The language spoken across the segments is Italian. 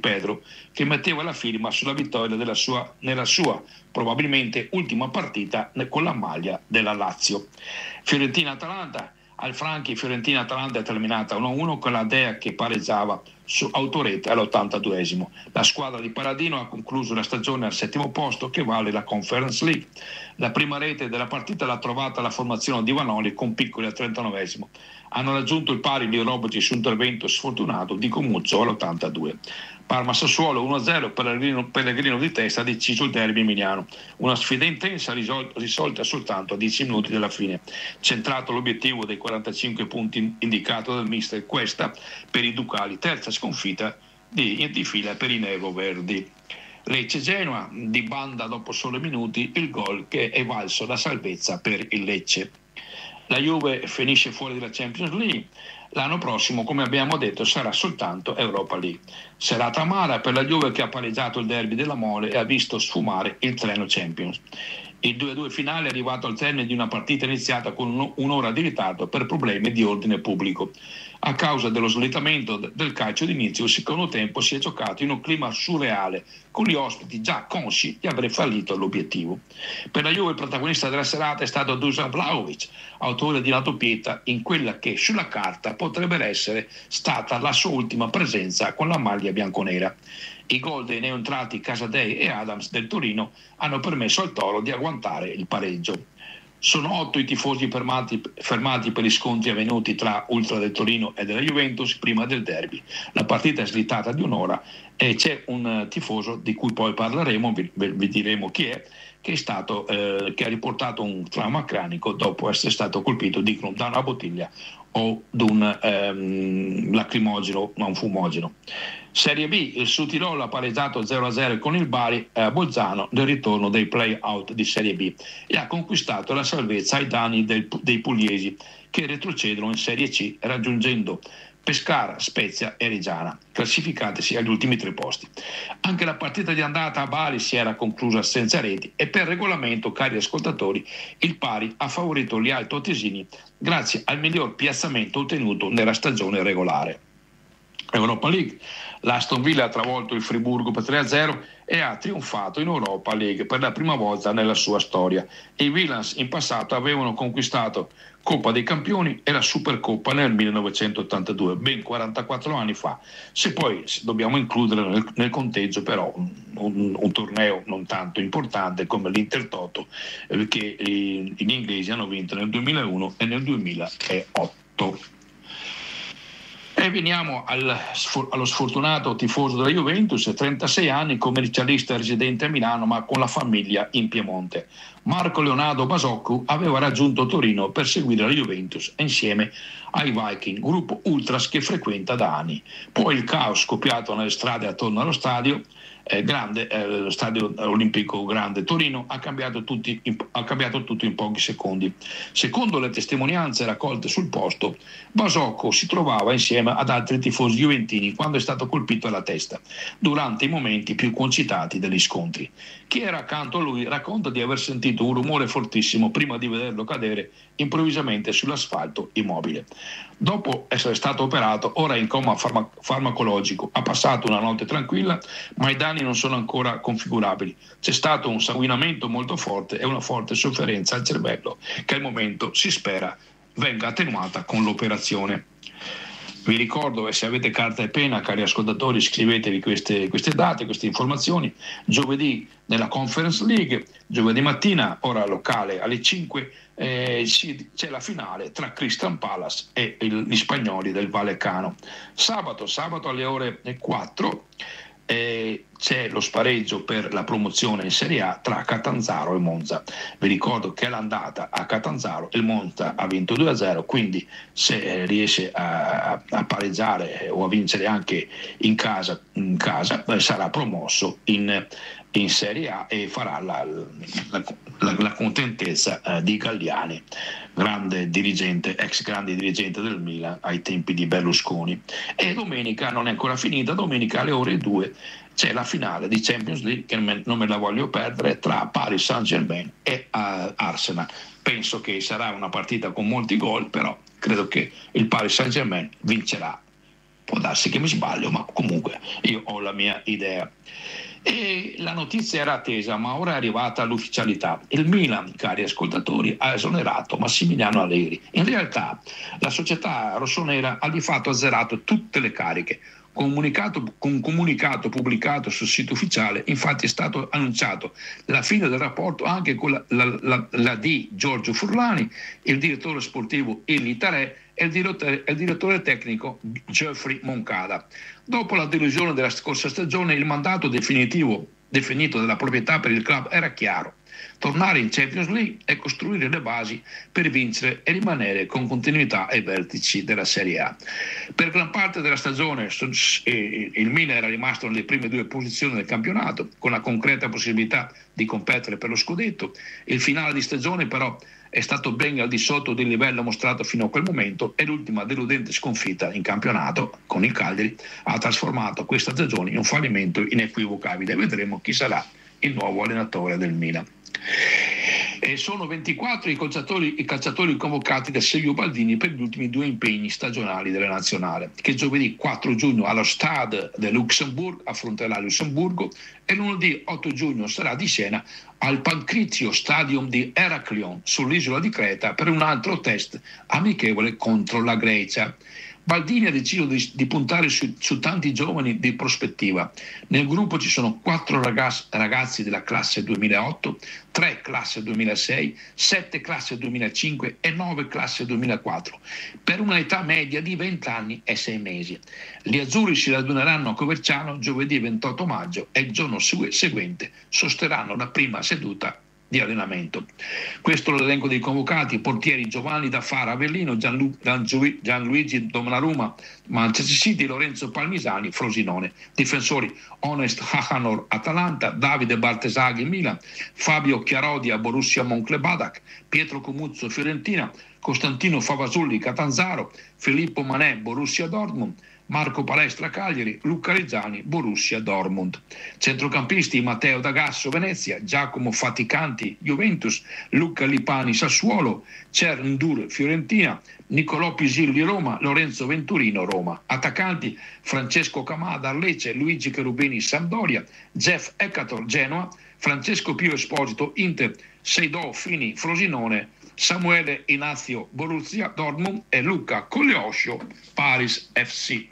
Pedro, che metteva la firma sulla vittoria nella sua probabilmente ultima partita con la maglia della Lazio. Fiorentina-Atalanta. Al Franchi Fiorentina-Atalanta è terminata 1-1 con la Dea che pareggiava su autorete all'82esimo. La squadra di Paladino ha concluso la stagione al 7° posto, che vale la Conference League. La prima rete della partita l'ha trovata la formazione di Vanoli con Piccoli al 39esimo. Hanno raggiunto il pari di Roboci su intervento sfortunato di Comuccio all'82. Parma-Sassuolo 1-0, Pellegrino di testa ha deciso il derby emiliano. Una sfida intensa risolta soltanto a 10 minuti dalla fine. Centrato l'obiettivo dei 45 punti indicato dal mister, questa per i Ducali, terza sconfitta di fila per i neroverdi. Lecce-Genoa, di banda dopo solo minuti il gol che è valso la salvezza per il Lecce. La Juve finisce fuori dalla Champions League. L'anno prossimo, come abbiamo detto, sarà soltanto Europa League. Serata amara per la Juve, che ha pareggiato il derby della Mole e ha visto sfumare il treno Champions. Il 2-2 finale è arrivato al termine di una partita iniziata con un'ora di ritardo per problemi di ordine pubblico. A causa dello slittamento del calcio d'inizio, il secondo tempo si è giocato in un clima surreale, con gli ospiti già consci di aver fallito l'obiettivo. Per la Juve il protagonista della serata è stato Dusan Vlahovic, autore di una doppietta in quella che sulla carta potrebbe essere stata la sua ultima presenza con la maglia bianconera. I gol dei neoentrati Casadei e Adams del Torino hanno permesso al Toro di agguantare il pareggio. Sono 8 i tifosi fermati per gli scontri avvenuti tra Ultra del Torino e della Juventus prima del derby. La partita è slittata di un'ora e c'è un tifoso di cui poi parleremo, vi diremo chi è, che ha riportato un trauma cranico dopo essere stato colpito, dicono, da una bottiglia o da un lacrimogeno, ma un fumogeno. Serie B, il Sud Tirolo ha pareggiato 0-0 con il Bari a Bolzano nel ritorno dei play-out di Serie B e ha conquistato la salvezza ai danni dei pugliesi, che retrocedono in Serie C raggiungendo Pescara, Spezia e Reggiana, classificatesi agli ultimi 3 posti. Anche la partita di andata a Bari si era conclusa senza reti e per regolamento, cari ascoltatori, il pari ha favorito gli altoatesini grazie al miglior piazzamento ottenuto nella stagione regolare. Europa League, l'Aston Villa ha travolto il Friburgo per 3-0 e ha trionfato in Europa League per la prima volta nella sua storia. I Villans in passato avevano conquistato Coppa dei Campioni e la Supercoppa nel 1982, ben 44 anni fa. Se poi dobbiamo includere nel conteggio però un torneo non tanto importante come l'Intertoto, che gli inglesi hanno vinto nel 2001 e nel 2008. E veniamo allo sfortunato tifoso della Juventus, 36 anni, commercialista residente a Milano ma con la famiglia in Piemonte. Marco Leonardo Basocco aveva raggiunto Torino per seguire la Juventus insieme ai Viking, gruppo ultras che frequenta da anni. Poi il caos scoppiato nelle strade attorno allo stadio lo stadio olimpico grande Torino ha cambiato tutto in pochi secondi. Secondo le testimonianze raccolte sul posto, Basocco si trovava insieme ad altri tifosi juventini quando è stato colpito alla testa, durante i momenti più concitati degli scontri. Chi era accanto a lui racconta di aver sentito un rumore fortissimo prima di vederlo cadere improvvisamente sull'asfalto immobile. Dopo essere stato operato, ora è in coma farmacologico, ha passato una notte tranquilla, ma i danni non sono ancora configurabili. C'è stato un sanguinamento molto forte e una forte sofferenza al cervello, che al momento si spera venga attenuata con l'operazione. Vi ricordo, e se avete carta e penna, cari ascoltatori, scrivetevi queste date, queste informazioni. Giovedì nella Conference League, giovedì mattina, ora locale alle 5, c'è la finale tra Crystal Palace e gli spagnoli del Vallecano. Sabato alle ore 4 c'è lo spareggio per la promozione in Serie A tra Catanzaro e Monza. Vi ricordo che all'andata a Catanzaro il Monza ha vinto 2-0, quindi se riesce a pareggiare o a vincere anche in casa sarà promosso in Serie A e farà la contentezza di Galliani, ex grande dirigente del Milan ai tempi di Berlusconi. E domenica non è ancora finita, domenica alle ore 2 c'è la finale di Champions League, che non me la voglio perdere, tra Paris Saint-Germain e Arsenal. Penso che sarà una partita con molti gol, però credo che il Paris Saint-Germain vincerà Può darsi che mi sbaglio, ma comunque io ho la mia idea. E la notizia era attesa, ma ora è arrivata l'ufficialità. Il Milan, cari ascoltatori, ha esonerato Massimiliano Allegri. In realtà la società rossonera ha di fatto azzerato tutte le cariche. Con un comunicato pubblicato sul sito ufficiale, infatti, è stato annunciato la fine del rapporto anche con la di Giorgio Furlani, il direttore sportivo Eli Tarè e il direttore tecnico Geoffrey Moncada. Dopo la delusione della scorsa stagione, il mandato definito dalla proprietà per il club era chiaro: tornare in Champions League e costruire le basi per vincere e rimanere con continuità ai vertici della Serie A. Per gran parte della stagione il Milan era rimasto nelle prime due posizioni del campionato, con la concreta possibilità di competere per lo scudetto. Il finale di stagione però è stato ben al di sotto del livello mostrato fino a quel momento, e l'ultima deludente sconfitta in campionato con il Cagliari ha trasformato questa stagione in un fallimento inequivocabile. Vedremo chi sarà il nuovo allenatore del Milan. E sono 24 i calciatori convocati da Silvio Baldini per gli ultimi due impegni stagionali della nazionale, che giovedì 4 giugno allo Stade de Luxembourg affronterà Lussemburgo e lunedì 8 giugno sarà di Siena al Pancrizio Stadium di Heraklion sull'isola di Creta per un altro test amichevole contro la Grecia. Baldini ha deciso di puntare su tanti giovani di prospettiva. Nel gruppo ci sono 4 ragazzi della classe 2008, 3 classe 2006, 7 classe 2005 e 9 classe 2004, per una età media di 20 anni e 6 mesi. Gli azzurri si raduneranno a Coverciano giovedì 28 maggio e il giorno seguente sosterranno la prima seduta di allenamento. Questo è l'elenco dei convocati: portieri Giovanni Daffara Avellino, Gianluigi Donnarumma Manchester City, Lorenzo Palmisani Frosinone. Difensori: Honest Hahanor Atalanta, Davide Bartesaghi Milan, Fabio Chiarodia Borussia Mönchengladbach, Pietro Comuzzo Fiorentina, Costantino Favasulli Catanzaro, Filippo Manè Borussia Dortmund, Marco Palestra Cagliari, Luca Reggiani Borussia Dortmund. Centrocampisti: Matteo D'Agasso Venezia, Giacomo Faticanti Juventus, Luca Lipani Sassuolo, Cer Fiorentina, Nicolò Pisilli Roma, Lorenzo Venturino Roma. Attaccanti: Francesco Camada Lecce, Luigi Cherubini Sampdoria, Jeff Eccator Genoa, Francesco Pio Esposito Inter, Seidò Fini Frosinone, Samuele Inazio Borussia Dortmund e Luca Coglioscio Paris FC.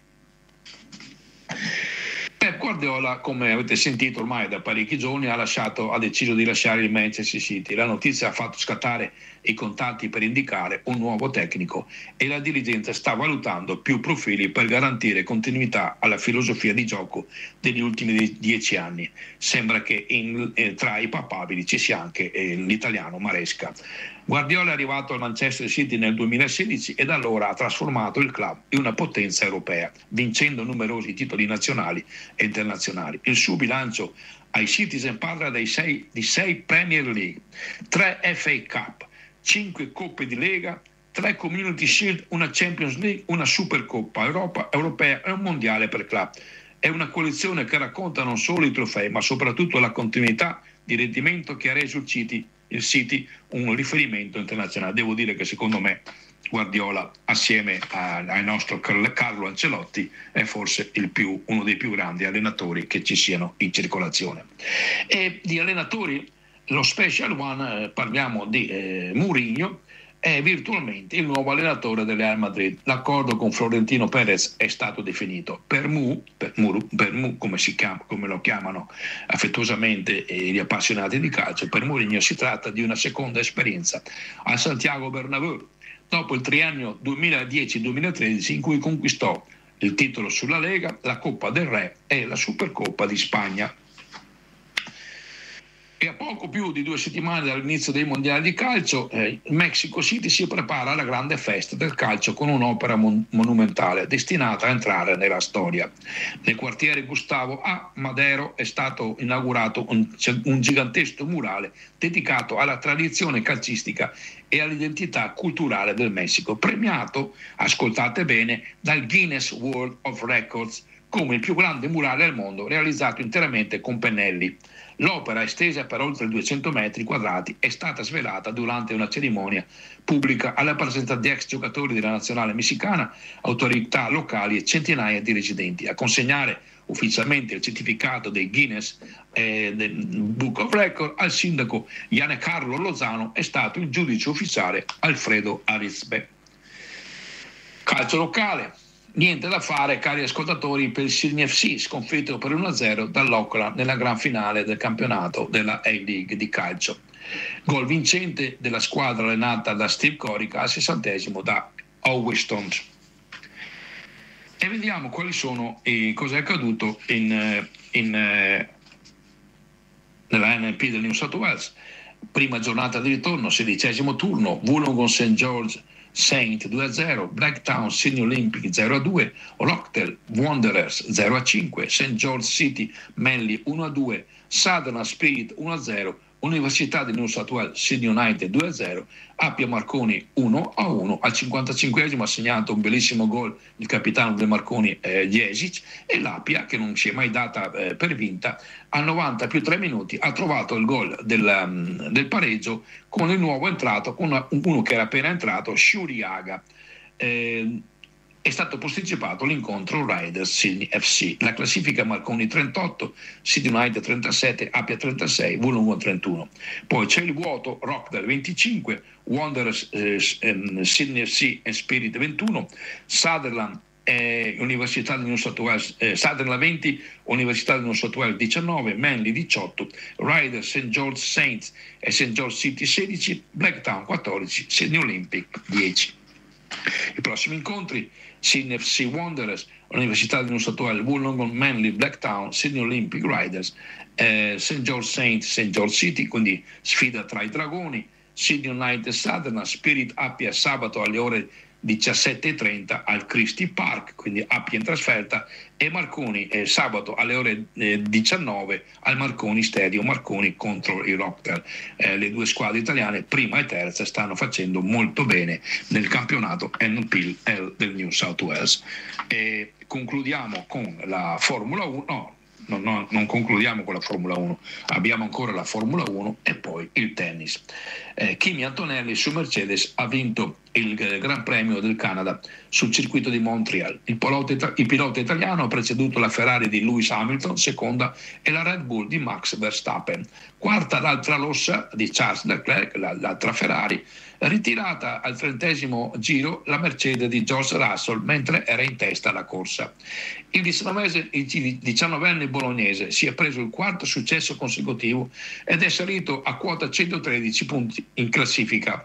Pep Guardiola, come avete sentito ormai da parecchi giorni, ha deciso di lasciare il Manchester City. La notizia ha fatto scattare i contatti per indicare un nuovo tecnico e la dirigenza sta valutando più profili per garantire continuità alla filosofia di gioco degli ultimi 10 anni. Sembra che tra i papabili ci sia anche l'italiano Maresca. Guardiola è arrivato al Manchester City nel 2016 e da allora ha trasformato il club in una potenza europea, vincendo numerosi titoli nazionali e internazionali. Il suo bilancio ai Citizen parla di 6 Premier League, 3 FA Cup, 5 Coppe di Lega, 3 Community Shield, una Champions League, una Supercoppa europea e un mondiale per club. È una collezione che racconta non solo i trofei, ma soprattutto la continuità di rendimento che ha reso il City un riferimento internazionale. Devo dire che secondo me Guardiola, assieme al nostro Carlo Ancelotti, è forse uno dei più grandi allenatori che ci siano in circolazione. E di allenatori, lo special one, parliamo di Mourinho, è virtualmente il nuovo allenatore del Real Madrid. L'accordo con Florentino Perez è stato definito. Per Mu, come lo chiamano affettuosamente gli appassionati di calcio, per Mourinho si tratta di una seconda esperienza al Santiago Bernabéu, dopo il triennio 2010-2013 in cui conquistò il titolo sulla Lega, la Coppa del Re e la Supercoppa di Spagna. E a poco più di 2 settimane dall'inizio dei mondiali di calcio, Mexico City si prepara alla grande festa del calcio con un'opera monumentale destinata a entrare nella storia. Nel quartiere Gustavo A. Madero è stato inaugurato un gigantesco murale dedicato alla tradizione calcistica e all'identità culturale del Messico, premiato, ascoltate bene, dal Guinness World of Records come il più grande murale al mondo realizzato interamente con pennelli. L'opera, estesa per oltre 200 metri quadrati, è stata svelata durante una cerimonia pubblica alla presenza di ex giocatori della nazionale messicana, autorità locali e centinaia di residenti. A consegnare ufficialmente il certificato dei Guinness del Book of Record al sindaco Giancarlo Lozano è stato il giudice ufficiale Alfredo Arizbe. Calcio locale. Niente da fare, cari ascoltatori, per il Sydney FC, sconfitto per 1-0 dall'Auckland nella gran finale del campionato della A-League di calcio. Gol vincente della squadra allenata da Steve Corica al 60° da Houston. E vediamo quali sono e cosa è accaduto nella NLP del New South Wales. Prima giornata di ritorno, 16° turno, Wollongong St. George Saint 2-0, Blacktown Sydney Olympic 0-2, Rockdale Wanderers 0-5, St. George City Manly 1-2, Sutherland Spirit 1-0, Università di New South Wales Sydney United 2-0, Appia Marconi 1-1. Al 55° ha segnato un bellissimo gol il capitano dei Marconi Jesic, e l'Appia, che non si è mai data per vinta, al 90 più 3 minuti ha trovato il gol del pareggio con il nuovo entrato, con uno che era appena entrato, Shuriaga. È stato posticipato l'incontro Riders Sydney FC. La classifica: Marconi 38, Sydney United 37, Appia 36, Wollongong 31. Poi c'è il vuoto: Rockdale 25, Wanderers Sydney FC e Spirit 21, Sutherland Università di New South Wales, Sutherland 20, Università di New South Wales 19, Manly 18, Riders St. George Saints e St. George City 16, Blacktown 14, Sydney Olympic 10. I prossimi incontri: Sydney FC Wanderers, Università di New South Wales, Wollongong, Manly, Blacktown, Sydney Olympic, Riders, St. George Saints, St. George City, quindi sfida tra i dragoni, Sydney United Sutherland, Spirit Appia sabato alle ore 17:30 al Christie Park, quindi Appia in trasferta, e Marconi sabato alle ore 19 al Marconi Stadium, Marconi contro i Rockdale. Le due squadre italiane, prima e terza, stanno facendo molto bene nel campionato NPL del New South Wales. E concludiamo con la Formula 1. Non concludiamo con la Formula 1, abbiamo ancora la Formula 1 e poi il tennis. Kimi Antonelli su Mercedes ha vinto il Gran Premio del Canada sul circuito di Montreal. Il pilota italiano ha preceduto la Ferrari di Lewis Hamilton, seconda, e la Red Bull di Max Verstappen. Quarta l'altra rossa di Charles Leclerc, l'altra Ferrari. Ritirata al 30° giro la Mercedes di George Russell mentre era in testa alla corsa. Il 19enne bolognese si è preso il quarto successo consecutivo ed è salito a quota 113 punti in classifica.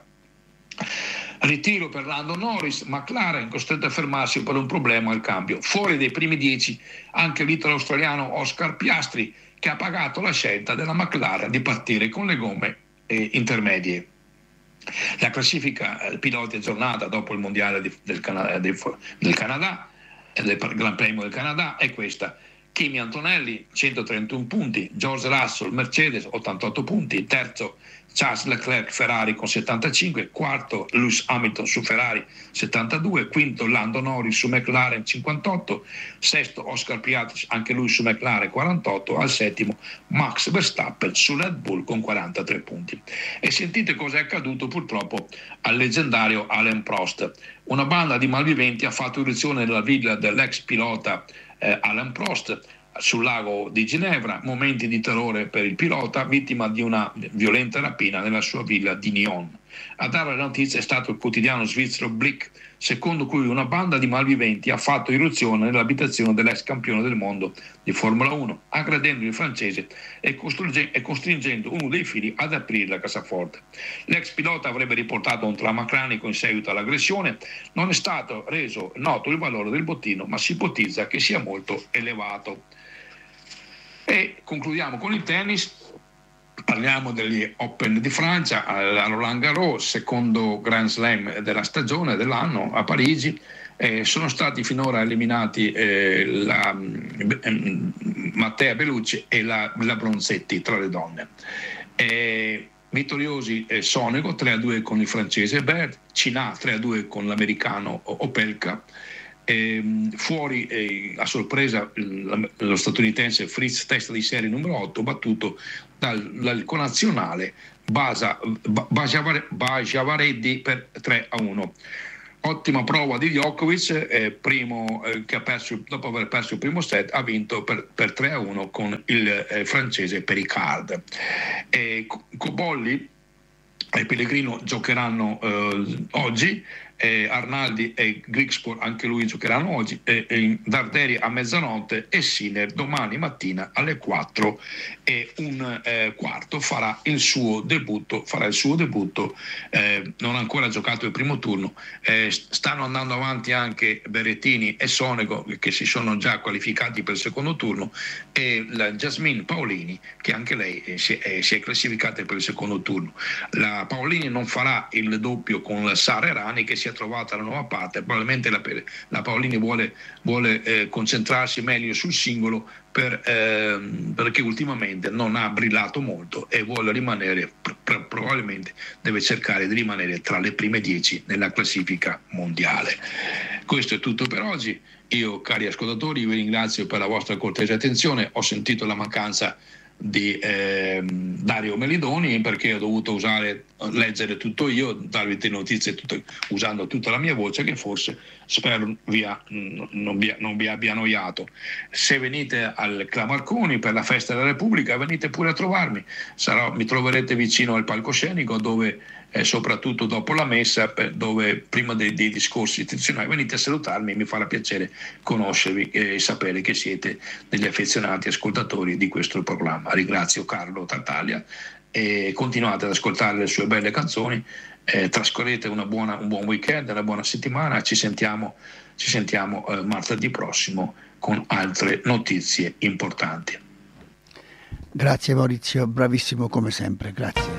Ritiro per Lando Norris, McLaren costretto a fermarsi per un problema al cambio. Fuori dai primi 10 anche l'italo-australiano Oscar Piastri, che ha pagato la scelta della McLaren di partire con le gomme intermedie. La classifica piloti a giornata dopo il mondiale del Canada, del Gran Premio del Canada, è questa: Kimi Antonelli 131 punti, George Russell Mercedes 88 punti, terzo Charles Leclerc Ferrari con 75, quarto Lewis Hamilton su Ferrari 72, quinto Lando Norris su McLaren 58, sesto Oscar Piastri anche lui su McLaren 48, al settimo Max Verstappen su Red Bull con 43 punti. E sentite cosa è accaduto purtroppo al leggendario Alain Prost. Una banda di malviventi ha fatto irruzione nella villa dell'ex pilota Alain Prost sul lago di Ginevra, momenti di terrore per il pilota, vittima di una violenta rapina nella sua villa di Nyon. A dare la notizia è stato il quotidiano svizzero Blick, secondo cui una banda di malviventi ha fatto irruzione nell'abitazione dell'ex campione del mondo di Formula 1, aggredendo il francese e costringendo uno dei figli ad aprire la cassaforte. L'ex pilota avrebbe riportato un trauma cranico in seguito all'aggressione. Non è stato reso noto il valore del bottino, ma si ipotizza che sia molto elevato. E concludiamo con il tennis. Parliamo degli Open di Francia, a Roland Garros, secondo Grand Slam della stagione, dell'anno, a Parigi. Sono stati finora eliminati Mattea Bellucci e la Bronzetti tra le donne. Vittoriosi Sonego 3-2 con il francese Bert, Cina 3-2 con l'americano Opelka, Fuori a sorpresa lo statunitense Fritz, testa di serie numero 8, battuto dal connazionale Bajavareddi per 3-1. Ottima prova di Djokovic, che ha perso, dopo aver perso il primo set, ha vinto per 3-1 con il francese Pericard. Cobolli e Pellegrino giocheranno oggi, Arnaldi e Grigspor anche lui giocheranno oggi, Darderi a mezzanotte e Sinner domani mattina alle 4 e un quarto farà il suo debutto, non ha ancora giocato il primo turno. Stanno andando avanti anche Berrettini e Sonego, che si sono già qualificati per il secondo turno, e la Jasmine Paolini, che anche lei si è classificata per il secondo turno. La Paolini non farà il doppio con la Sara Errani, che si è trovata alla nuova parte. Probabilmente la Paolini vuole concentrarsi meglio sul singolo perché ultimamente non ha brillato molto e vuole rimanere, probabilmente deve cercare di rimanere tra le prime 10 nella classifica mondiale. Questo è tutto per oggi. Io, cari ascoltatori, vi ringrazio per la vostra cortese attenzione. Ho sentito la mancanza di Dario Melidoni, perché ho dovuto leggere tutto io, darvi le notizie usando tutta la mia voce, che forse spero non vi abbia annoiato. Se venite al Clamarconi per la festa della Repubblica, venite pure a trovarmi, mi troverete vicino al palcoscenico, dove soprattutto dopo la messa, dove prima dei discorsi istituzionali venite a salutarmi, mi farà piacere conoscervi e sapere che siete degli affezionati ascoltatori di questo programma. Ringrazio Carlo Tartaglia e continuate ad ascoltare le sue belle canzoni, trascorrete un buon weekend, una buona settimana. Ci sentiamo martedì prossimo con altre notizie importanti. Grazie Maurizio, bravissimo come sempre, grazie.